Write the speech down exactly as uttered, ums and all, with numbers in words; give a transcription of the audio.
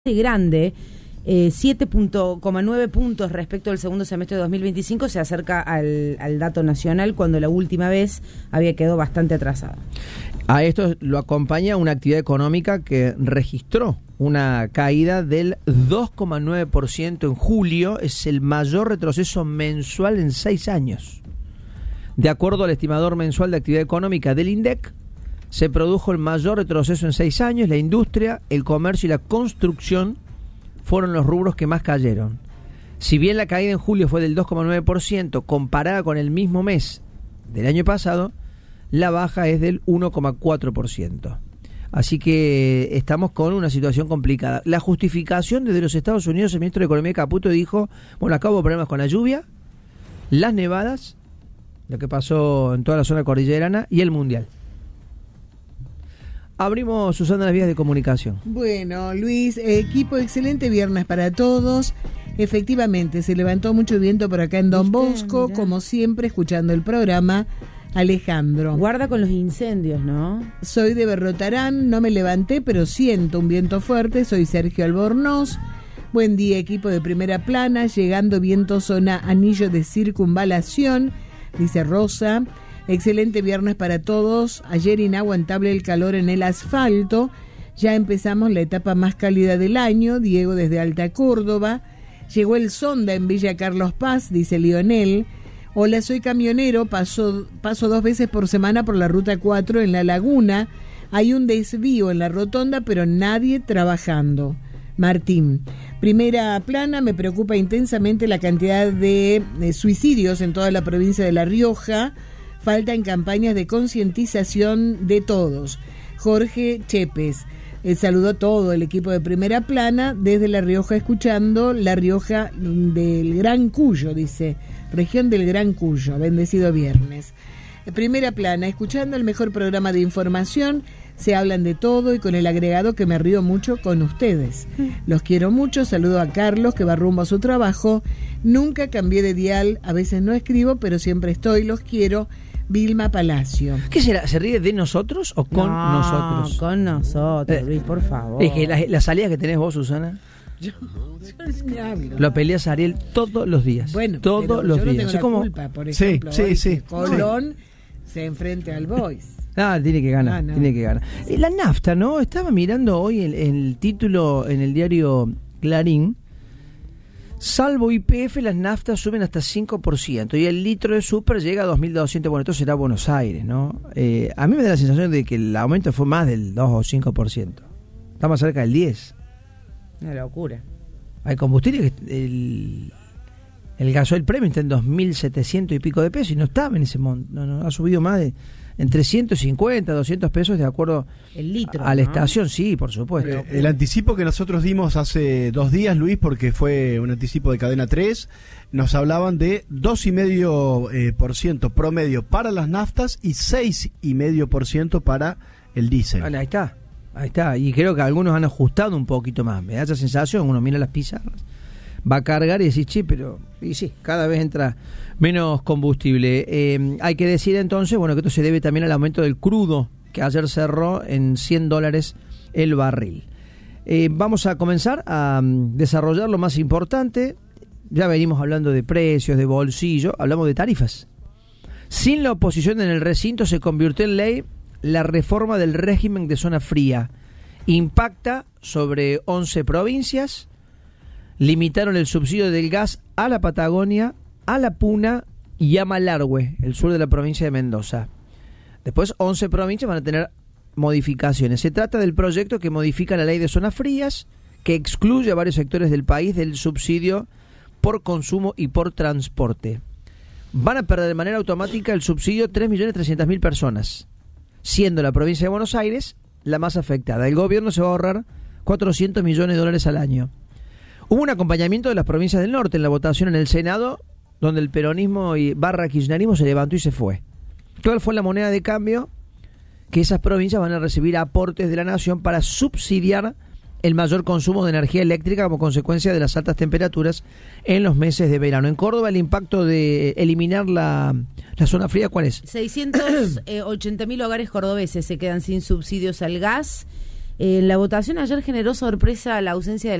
grande, eh, siete coma nueve puntos respecto al segundo semestre de dos mil veinticinco, se acerca al, al dato nacional cuando la última vez había quedado bastante atrasado. A esto lo acompaña una actividad económica que registró una caída del dos coma nueve por ciento en julio, es el mayor retroceso mensual en seis años. De acuerdo al estimador mensual de actividad económica del INDEC, se produjo el mayor retroceso en seis años. La industria, el comercio y la construcción fueron los rubros que más cayeron. Si bien la caída en julio fue del dos coma nueve por ciento comparada con el mismo mes del año pasado, la baja es del uno coma cuatro por ciento. Así que estamos con una situación complicada. La justificación desde los Estados Unidos, el ministro de Economía Caputo dijo, bueno, acá hubo problemas con la lluvia, las nevadas, lo que pasó en toda la zona cordillerana y el mundial. Abrimos, Susana, las vías de comunicación. Bueno, Luis, equipo, excelente viernes para todos. Efectivamente, se levantó mucho viento por acá en Don Bosco, mirá. Como siempre, escuchando el programa. Alejandro. Guarda con los incendios, ¿no? Soy de Berrotarán, no me levanté, pero siento un viento fuerte. Soy Sergio Albornoz. Buen día, equipo de Primera Plana. Llegando viento zona anillo de circunvalación, dice Rosa. Excelente viernes para todos. Ayer inaguantable el calor en el asfalto. Ya empezamos la etapa más cálida del año. Diego desde Alta Córdoba. Llegó el sonda en Villa Carlos Paz, dice Lionel. Hola, soy camionero. Paso, paso dos veces por semana por la ruta cuatro en La Laguna. Hay un desvío en la rotonda, pero nadie trabajando. Martín. Primera Plana, me preocupa intensamente la cantidad de, de suicidios en toda la provincia de La Rioja. Faltan campañas de concientización de todos. Jorge Chepes. Eh, saludó a todo el equipo de Primera Plana desde La Rioja, escuchando La Rioja del Gran Cuyo, dice, región del Gran Cuyo. Bendecido viernes. Eh, Primera Plana, escuchando el mejor programa de información. Se hablan de todo y con el agregado que me río mucho con ustedes. Los quiero mucho. Saludo a Carlos, que va rumbo a su trabajo. Nunca cambié de dial, a veces no escribo, pero siempre estoy. Los quiero. Vilma Palacio. ¿Qué será? ¿Se ríe de nosotros o con no, nosotros? Con nosotros, eh, Luis, por favor. Es que la, la salida que tenés vos, Susana. Yo, yo ni hablo. Lo peleas a Ariel todos los días. Bueno, todos los yo días. no tengo la como... culpa, por ejemplo. Sí, sí, sí. Colón sí. Se enfrenta al Boys. Ah, tiene que ganar, ah, no. tiene que ganar. Eh, la nafta, ¿no? Estaba mirando hoy el, el título en el diario Clarín. Salvo Y P F, las naftas suben hasta cinco por ciento y el litro de súper llega a dos mil doscientos. Bueno, esto será Buenos Aires, ¿no? Eh, a mí me da la sensación de que el aumento fue más del dos o cinco por ciento. Estamos cerca del diez. Una locura. Hay combustible que el, el gasoil premium está en dos mil setecientos y pico de pesos y no estaba en ese monto. No, no, ha subido más de entre ciento cincuenta, doscientos pesos de acuerdo el litro, a la ¿no? estación, sí, por supuesto. Eh, el anticipo que nosotros dimos hace dos días, Luis, porque fue un anticipo de Cadena tres, nos hablaban de dos coma cinco por ciento eh, promedio para las naftas y seis coma cinco por ciento para el diésel. Vale, ahí está, ahí está. Y creo que algunos han ajustado un poquito más. Me da esa sensación, uno mira las pizarras, va a cargar y decís, che, pero y sí, cada vez entra menos combustible. Eh, hay que decir entonces, bueno, que esto se debe también al aumento del crudo, que ayer cerró en cien dólares el barril. Eh, vamos a comenzar a um, desarrollar lo más importante. Ya venimos hablando de precios, de bolsillo, hablamos de tarifas. Sin la oposición en el recinto se convirtió en ley la reforma del régimen de zona fría. Impacta sobre once provincias. Limitaron el subsidio del gas a la Patagonia, a la Puna y a Malargüe, el sur de la provincia de Mendoza. Después, once provincias van a tener modificaciones. Se trata del proyecto que modifica la ley de zonas frías, que excluye a varios sectores del país del subsidio por consumo y por transporte. Van a perder de manera automática el subsidio tres millones trescientas mil personas, siendo la provincia de Buenos Aires la más afectada. El gobierno se va a ahorrar cuatrocientos millones de dólares al año. Hubo un acompañamiento de las provincias del norte en la votación en el Senado, donde el peronismo y barra kirchnerismo se levantó y se fue. ¿Cuál fue la moneda de cambio? Que esas provincias van a recibir aportes de la nación para subsidiar el mayor consumo de energía eléctrica como consecuencia de las altas temperaturas en los meses de verano. En Córdoba, el impacto de eliminar la, la zona fría, ¿cuál es? seiscientos ochenta mil hogares cordobeses se quedan sin subsidios al gas. En la votación ayer generó sorpresa la ausencia de la